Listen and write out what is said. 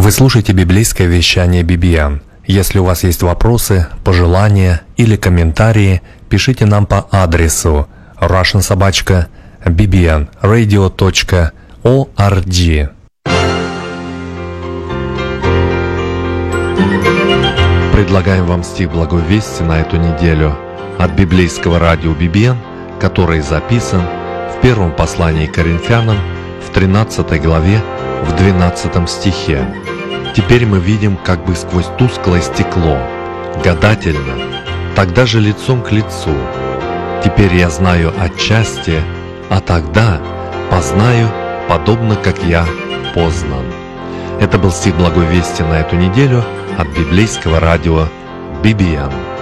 Вы слушаете библейское вещание BBN. Если у вас есть вопросы, пожелания или комментарии, пишите нам по адресу russian@bbnradio.org. Предлагаем вам стих Благой Вести на эту неделю от библейского радио BBN, который записан в первом послании к Коринфянам в 13 главе в 12 стихе. «Теперь мы видим как бы сквозь тусклое стекло, гадательно, тогда же лицом к лицу. Теперь я знаю отчасти, а тогда познаю, подобно как я познан». Это был стих Благой Вести на эту неделю от библейского радио BBN.